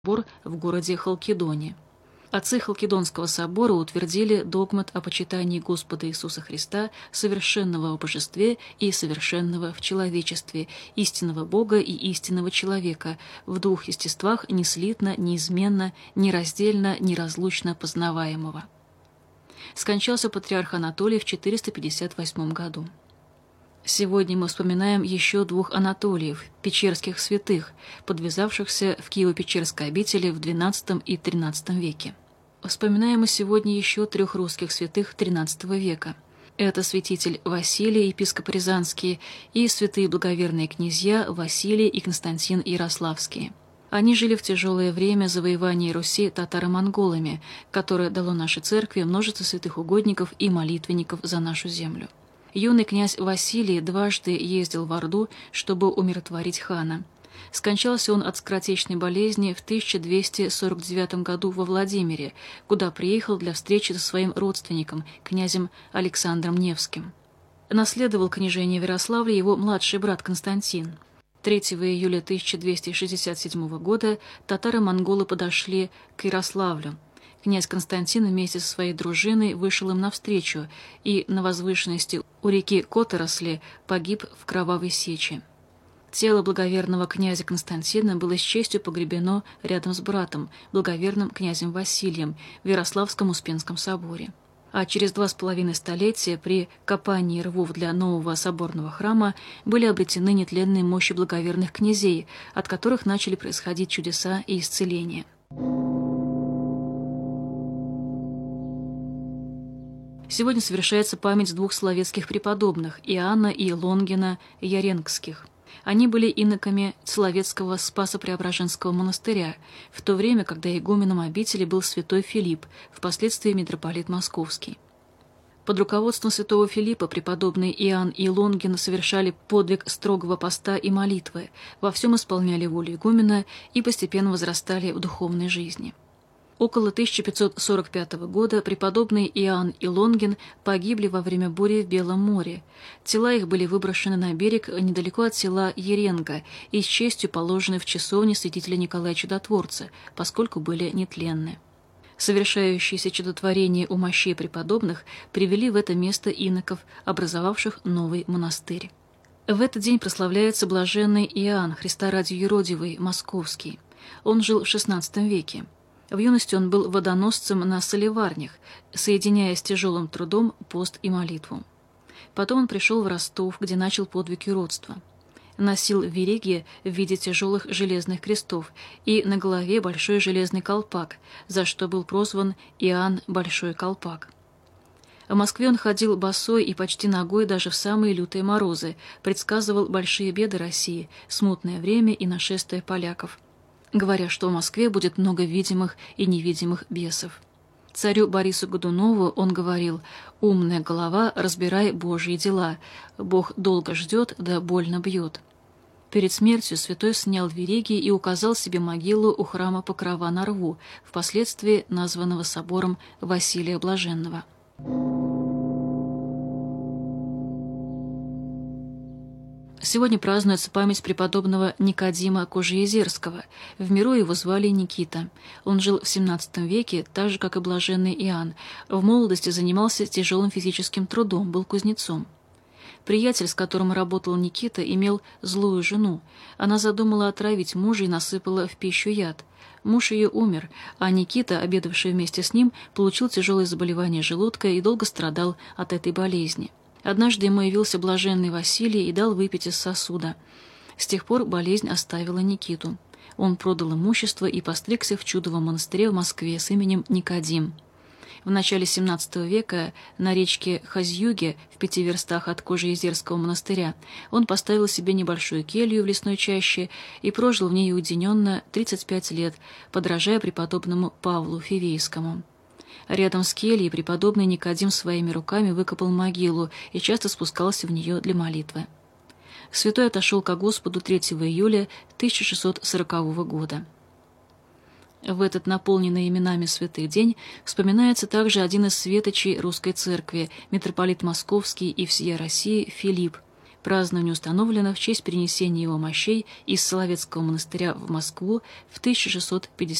собор в городе Халкидоне. Отцы Халкидонского собора утвердили догмат о почитании Господа Иисуса Христа, совершенного в божестве и совершенного в человечестве, истинного Бога и истинного человека, в двух естествах неслитно, неизменно, нераздельно, неразлучно познаваемого. Скончался патриарх Анатолий в 458 году. Сегодня мы вспоминаем еще двух Анатолиев, печерских святых, подвязавшихся в Киево-Печерской обители в XII и XIII веке. Вспоминаем мы сегодня еще трех русских святых XIII века. Это святитель Василий, епископ Рязанский, и святые благоверные князья Василий и Константин Ярославские. Они жили в тяжелое время завоевания Руси татаро-монголами, которое дало нашей церкви множество святых угодников и молитвенников за нашу землю. Юный князь Василий дважды ездил в Орду, чтобы умиротворить хана. Скончался он от скоротечной болезни в 1249 году во Владимире, куда приехал для встречи со своим родственником, князем Александром Невским. Наследовал княжение в Ярославле его младший брат Константин. 3 июля 1267 года татаро-монголы подошли к Ярославлю. Князь Константин вместе со своей дружиной вышел им навстречу и на возвышенности у реки Которосли погиб в кровавой сече. Тело благоверного князя Константина было с честью погребено рядом с братом, благоверным князем Василием, в Ярославском Успенском соборе. А через 2,5 столетия при копании рвов для нового соборного храма были обретены нетленные мощи благоверных князей, от которых начали происходить чудеса и исцеления. Сегодня совершается память двух словецких преподобных – Иоанна и Лонгина Яренгских. Они были иноками Соловецкого Спасо-Преображенского монастыря, в то время, когда игуменом обители был святой Филипп, впоследствии митрополит Московский. Под руководством святого Филиппа преподобные Иоанн и Лонгин совершали подвиг строгого поста и молитвы, во всем исполняли волю игумена и постепенно возрастали в духовной жизни. Около 1545 года преподобные Иоанн и Лонгин погибли во время бури в Белом море. Тела их были выброшены на берег недалеко от села Еренга и с честью положены в часовне святителя Николая Чудотворца, поскольку были нетленны. Совершающиеся чудотворения у мощей преподобных привели в это место иноков, образовавших новый монастырь. В этот день прославляется блаженный Иоанн, Христа ради юродивый, московский. Он жил в XVI веке. В юности он был водоносцем на солеварнях, соединяя с тяжелым трудом пост и молитву. Потом он пришел в Ростов, где начал подвиг юродства. Носил вериги в виде тяжелых железных крестов и на голове большой железный колпак, за что был прозван Иоанн Большой Колпак. В Москве он ходил босой и почти нагой даже в самые лютые морозы, предсказывал большие беды России, смутное время и нашествие поляков, говоря, что в Москве будет много видимых и невидимых бесов. Царю Борису Годунову он говорил: «Умная голова, разбирай Божьи дела. Бог долго ждет, да больно бьет». Перед смертью святой снял вериги и указал себе могилу у храма Покрова на Рву, впоследствии названного собором Василия Блаженного. Сегодня празднуется память преподобного Никодима Кожеезерского. В миру его звали Никита. Он жил в XVII веке, так же, как и блаженный Иоанн. В молодости занимался тяжелым физическим трудом, был кузнецом. Приятель, с которым работал Никита, имел злую жену. Она задумала отравить мужа и насыпала в пищу яд. Муж ее умер, а Никита, обедавший вместе с ним, получил тяжелое заболевание желудка и долго страдал от этой болезни. Однажды ему явился блаженный Василий и дал выпить из сосуда. С тех пор болезнь оставила Никиту. Он продал имущество и постригся в чудовом монастыре в Москве с именем Никодим. В начале XVII века на речке Хазьюге, в 5 верстах от Кожеезерского монастыря, он поставил себе небольшую келью в лесной чаще и прожил в ней уединенно 35 лет, подражая преподобному Павлу Фивейскому. Рядом с кельей преподобный Никодим своими руками выкопал могилу и часто спускался в нее для молитвы. Святой отошел ко Господу 3 июля 1640 года. В этот наполненный именами святых день вспоминается также один из светочей русской церкви, митрополит Московский и всея России Филипп. Празднование установлено в честь перенесения его мощей из Соловецкого монастыря в Москву в 1650